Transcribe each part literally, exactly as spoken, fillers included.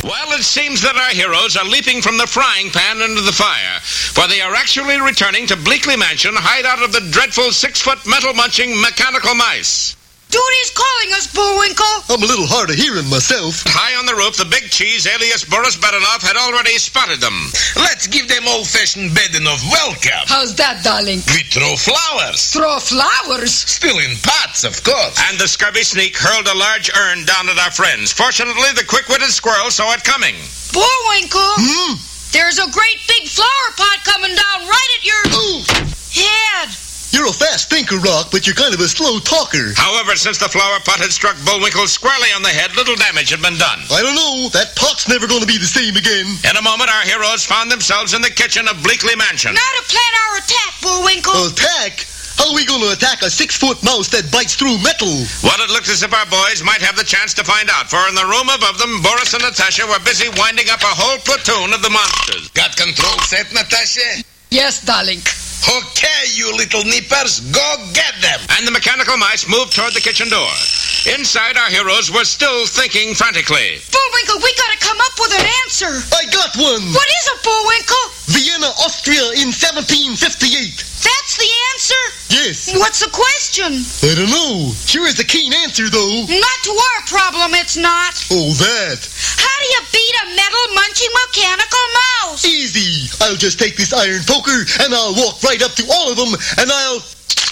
Well, it seems that our heroes are leaping from the frying pan into the fire, for they are actually returning to Bleakley Mansion, hideout of the dreadful six-foot metal-munching mechanical mice. Duty's calling us, Bullwinkle. I'm a little hard of hearing myself. High on the roof, the big cheese, alias Boris Badenov, had already spotted them. Let's give them old-fashioned Badenov welcome. How's that, darling? We throw flowers. Throw flowers? Still in pots, of course. And the scurvy sneak hurled a large urn down at our friends. Fortunately, the quick-witted squirrel saw it coming. Bullwinkle. Hmm? There's a great big flower pot coming down right at your Ooh. head. You're a fast thinker, Rock, but you're kind of a slow talker. However, since the flower pot had struck Bullwinkle squarely on the head, little damage had been done. I don't know. That pot's never going to be the same again. In a moment, our heroes found themselves in the kitchen of Bleakley Mansion. Now to plan our attack, Bullwinkle. Attack? How are we going to attack a six-foot mouse that bites through metal? Well, it looked as if our boys might have the chance to find out, for in the room above them, Boris and Natasha were busy winding up a whole platoon of the monsters. Got control set, Natasha? Yes, darling. Okay, you little nippers, go get them. And the mechanical mice moved toward the kitchen door. Inside, our heroes were still thinking frantically. Bullwinkle, we gotta come up with an answer. I got one. What is it, Bullwinkle? Vienna, Austria in seventeen fifty-eight. That's the answer? Yes. What's the question? I don't know. Sure is a keen answer, though. Not to our problem, it's not. Oh, that. How do you beat a metal-munching mechanical mouse? Easy. I'll just take this iron poker, and I'll walk right up to all of them, and I'll...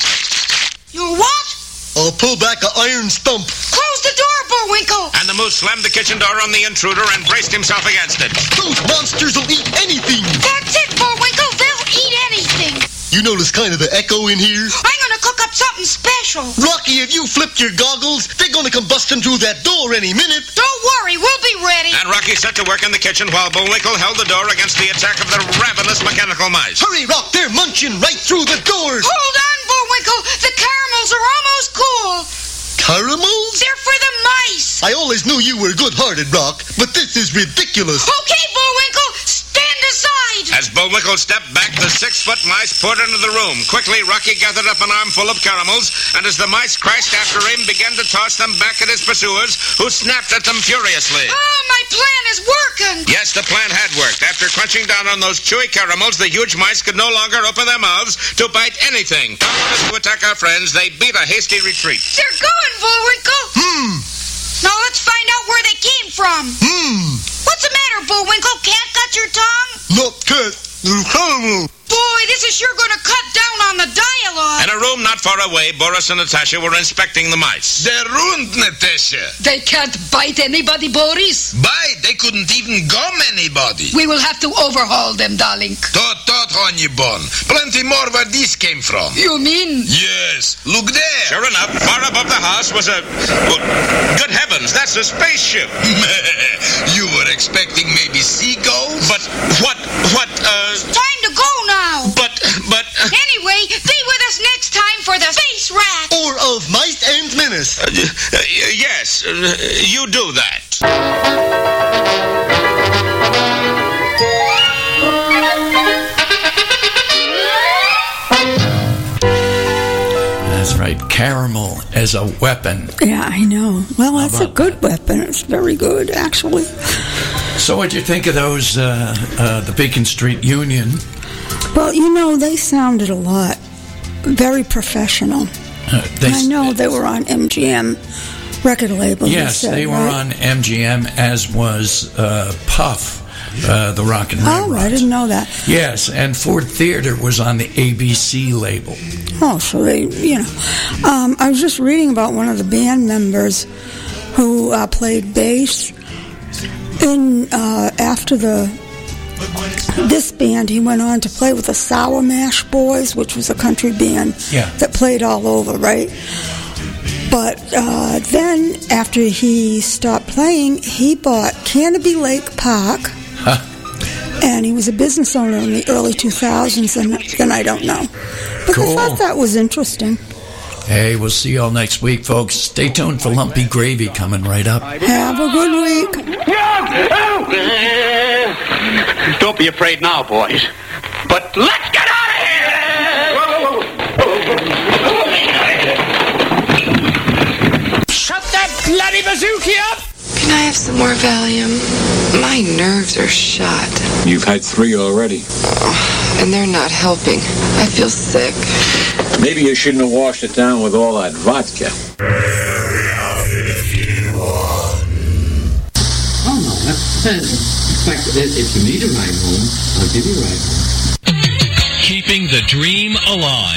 You what? I'll pull back an iron stump. Close the door, Bullwinkle. And the moose slammed the kitchen door on the intruder and braced himself against it. Those monsters will eat anything. That's it, Bullwinkle. They'll eat anything. You notice kind of the echo in here? I'm gonna cook up something special. Rocky, if you flipped your goggles, they're gonna come busting through that door any minute. Don't worry, we'll be ready. And Rocky set to work in the kitchen while Bullwinkle held the door against the attack of the ravenous mechanical mice. Hurry, Rock, they're munching right through the doors. Hold on, Bullwinkle. The caramels are almost cool. Caramels? They're for the mice. I always knew you were good-hearted, Rock, but this is ridiculous. Okay, Bullwinkle, stand aside. As Bullwinkle stepped back, the six-foot mice poured into the room. Quickly, Rocky gathered up an armful of caramels, and as the mice crashed after him, began to toss them back at his pursuers, who snapped at them furiously. Oh, my plan is working. Yes, the plan had worked. After crunching down on those chewy caramels, the huge mice could no longer open their mouths to bite anything. Powerless to attack our friends, they beat a hasty retreat. They're going, Bullwinkle. Hmm. Now let's find out where they came from. Hmm. What's the matter, Bullwinkle? Can't cut your tongue? Not cut. They're caramel. Boy, this is sure going to cut down on the dialogue. In a room not far away, Boris and Natasha were inspecting the mice. They're ruined, Natasha. They can't bite anybody, Boris. Bite? They couldn't even gum anybody. We will have to overhaul them, darling. Tot, tot, Honeyborn. Plenty more where this came from. You mean? Yes. Look there. Sure enough, far above the house was a... Well, good heavens, that's a spaceship. You were expecting maybe seagulls? But what, what, uh... Time to go now. But, but... Anyway, be with us next time for the Space Rat. Or of Mice and Menace. Uh, uh, yes, uh, you do that. That's right, caramel as a weapon. Yeah, I know. Well, that's a good that? weapon. It's very good, actually. So what'd you think of those, uh, uh, the Beacon Street Union? Well, you know, they sounded a lot very professional. Uh, they, I know they were on M G M record label. Yes, said, they were right? on M G M, as was uh, Puff, uh, the Rock and Roll. Oh, I didn't know that. Yes, and Ford Theater was on the A B C label. Oh, so they, you know. Um, I was just reading about one of the band members who uh, played bass. In, uh, after the this band, he went on to play with the Sour Mash Boys, which was a country band yeah. that played all over, right? But uh, then, after he stopped playing, he bought Canopy Lake Park, huh. and he was a business owner in the early two thousands, and then I don't know. But cool. I thought that was interesting. Hey, we'll see you all next week, folks. Stay tuned for Lumpy Gravy coming right up. Have a good week. Don't be afraid now, boys. But let's get out of here! Shut that bloody bazooki up! Can I have some more Valium? My nerves are shot. You've had three already. Oh, and they're not helping. I feel sick. Maybe you shouldn't have washed it down with all that vodka. Oh, no. That's, in fact, if you need a ride home, I'll give you a ride home. Keeping the dream alive.